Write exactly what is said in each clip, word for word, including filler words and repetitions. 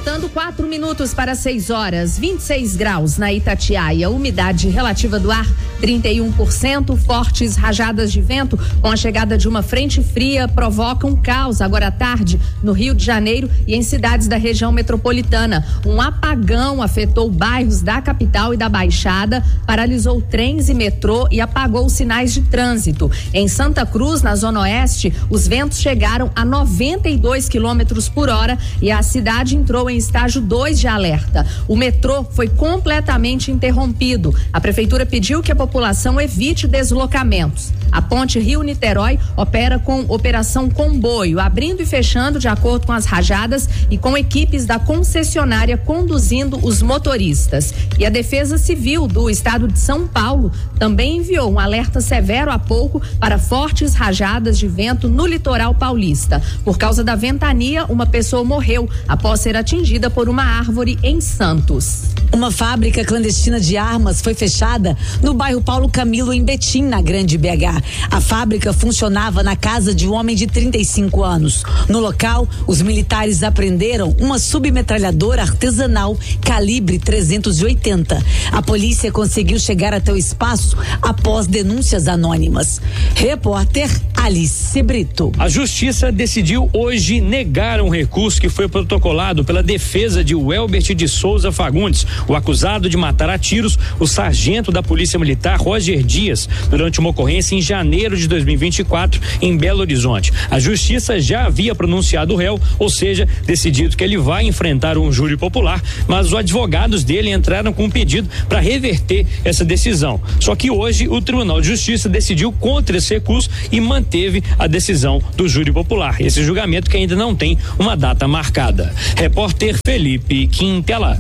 Faltando quatro minutos para seis horas, vinte e seis graus na Itatiaia, umidade relativa do ar trinta e um por cento, fortes rajadas de vento com a chegada de uma frente fria provocam caos agora à tarde no Rio de Janeiro e em cidades da região metropolitana. Um apagão afetou bairros da capital e da Baixada, paralisou trens e metrô e apagou sinais de trânsito. Em Santa Cruz, na Zona Oeste, os ventos chegaram a noventa e dois quilômetros por hora e a cidade entrou em estágio dois de alerta. O metrô foi completamente interrompido. A prefeitura pediu que a população evite deslocamentos. A ponte Rio-Niterói opera com operação comboio, abrindo e fechando de acordo com as rajadas e com equipes da concessionária conduzindo os motoristas. E a Defesa Civil do Estado de São Paulo também enviou um alerta severo há pouco para fortes rajadas de vento no litoral paulista. Por causa da ventania, uma pessoa morreu após ser atingida por uma árvore em Santos. Uma fábrica clandestina de armas foi fechada no bairro Paulo Camilo, em Betim, na Grande B H. A fábrica funcionava na casa de um homem de trinta e cinco anos. No local, os militares apreenderam uma submetralhadora artesanal calibre trezentos e oitenta. A polícia conseguiu chegar até o espaço após denúncias anônimas. Repórter Alice Brito. A Justiça decidiu hoje negar um recurso que foi protocolado pela defesa de Welbert de Souza Fagundes, o acusado de matar a tiros o sargento da Polícia Militar Roger Dias durante uma ocorrência em janeiro de dois mil e vinte e quatro em Belo Horizonte. A Justiça já havia pronunciado o réu, ou seja, decidido que ele vai enfrentar um júri popular, mas os advogados dele entraram com um pedido para reverter essa decisão. Só que hoje o Tribunal de Justiça decidiu contra esse recurso e manteve a decisão do júri popular. Esse julgamento que ainda não tem uma data marcada. Repórter Felipe Quintela.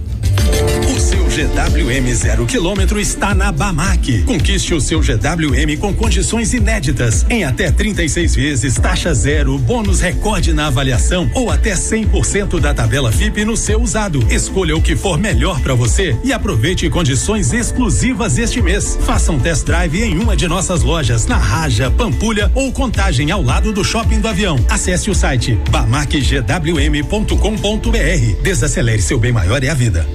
O seu G W M zero quilômetro está na Bamac. Conquiste o seu G W M com condições inéditas, em até trinta e seis vezes, taxa zero, bônus recorde na avaliação ou até cem por cento da tabela F I P no seu usado. Escolha o que for melhor para você e aproveite condições exclusivas este mês. Faça um test drive em uma de nossas lojas, na Raja, Pampulha ou Contagem, ao lado do Shopping do Avião. Acesse o site bamac g w m ponto com ponto b r. Desacelere, seu bem maior é a vida.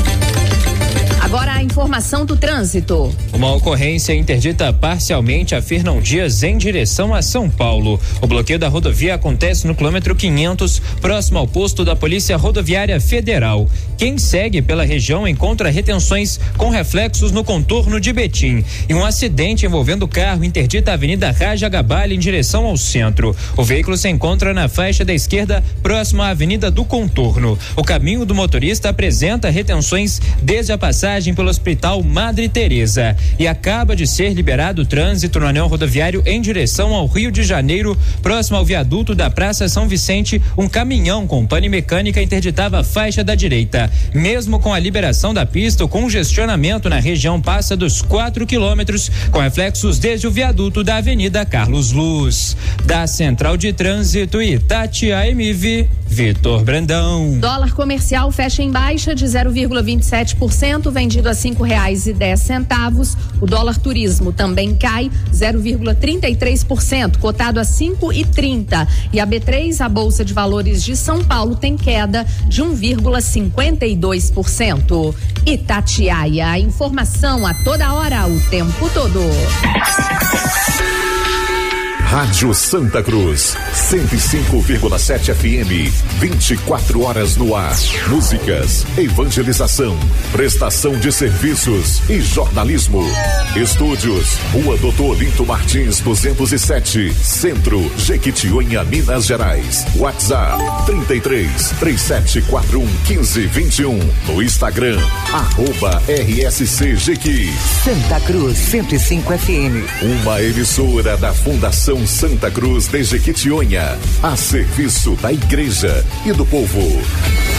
Agora a informação do trânsito. Uma ocorrência interdita parcialmente a Fernão Dias em direção a São Paulo. O bloqueio da rodovia acontece no quilômetro quinhentos, próximo ao posto da Polícia Rodoviária Federal. Quem segue pela região encontra retenções com reflexos no contorno de Betim. E um acidente envolvendo o carro interdita a Avenida Raja Gabale em direção ao centro. O veículo se encontra na faixa da esquerda, próximo à Avenida do Contorno. O caminho do motorista apresenta retenções desde a passagem pelo Hospital Madre Teresa e acaba de ser liberado o trânsito no anel rodoviário em direção ao Rio de Janeiro, próximo ao viaduto da Praça São Vicente. Um caminhão com pane mecânica interditava a faixa da direita. Mesmo com a liberação da pista, o congestionamento na região passa dos quatro quilômetros, com reflexos desde o viaduto da Avenida Carlos Luz. Da Central de Trânsito Itatiaia M V, Vitor Brandão. Dólar comercial fecha em baixa de zero vírgula vinte e sete por cento, vendido a cinco reais e dez centavos. O dólar turismo também cai zero vírgula trinta e três por cento, cotado a cinco e trinta. E a B três, a Bolsa de Valores de São Paulo, tem queda de um vírgula cinquenta e dois por cento. Itatiaia, a informação a toda hora, o tempo todo. Rádio Santa Cruz, cento e cinco vírgula sete F M, vinte e quatro horas no ar. Músicas, evangelização, prestação de serviços e jornalismo. Estúdios, Rua Doutor Olinto Martins, duzentos e sete, Centro, Jequitinhonha, Minas Gerais. WhatsApp trinta e três, três sete quatro um, quinze, vinte e um. No Instagram, arroba R S C Jequi. Santa Cruz, cento e cinco F M. Uma emissora da Fundação Santa Cruz de Jequitinhonha, a serviço da igreja e do povo.